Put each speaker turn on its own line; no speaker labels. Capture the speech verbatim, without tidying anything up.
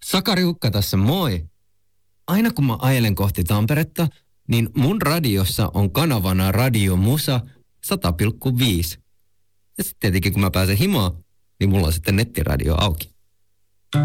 Sakari Ukka tässä, moi. Aina kun mä ajelen kohti Tamperetta, niin mun radiossa on kanavana Radio Musa sata pilkku viisi. Ja sitten tietenkin kun mä pääsen himaan, niin mulla on sitten nettiradio auki.